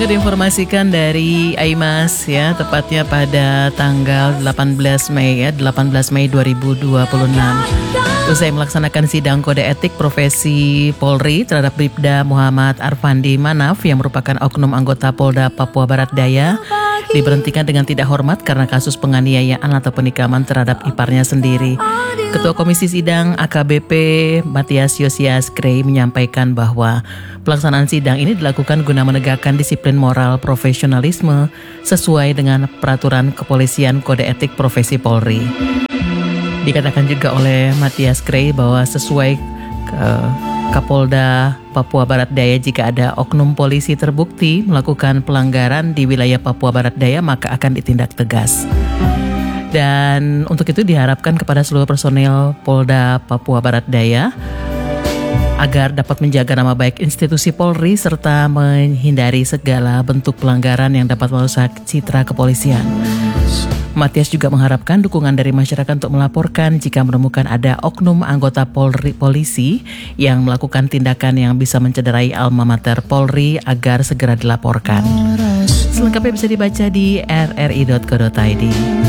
Semoga diinformasikan dari Aimas ya, tepatnya pada tanggal 18 Mei 2026. Usai melaksanakan sidang kode etik profesi Polri terhadap Bribda Muhammad Arfandi Manaf yang merupakan oknum anggota Polda Papua Barat Daya, diberhentikan dengan tidak hormat karena kasus penganiayaan atau penikaman terhadap iparnya sendiri. Ketua Komisi Sidang AKBP Matias Yosias Grey menyampaikan bahwa pelaksanaan sidang ini dilakukan guna menegakkan disiplin moral profesionalisme sesuai dengan peraturan kepolisian kode etik profesi Polri. Dikatakan juga oleh Matias Grey bahwa sesuai Kapolda Papua Barat Daya, jika ada oknum polisi terbukti melakukan pelanggaran di wilayah Papua Barat Daya maka akan ditindak tegas. Dan untuk itu diharapkan kepada seluruh personel Polda Papua Barat Daya agar dapat menjaga nama baik institusi Polri serta menghindari segala bentuk pelanggaran yang dapat merusak citra kepolisian. Matias juga mengharapkan dukungan dari masyarakat untuk melaporkan jika menemukan ada oknum anggota polisi yang melakukan tindakan yang bisa mencederai alma mater Polri agar segera dilaporkan. Selengkapnya bisa dibaca di rri.co.id.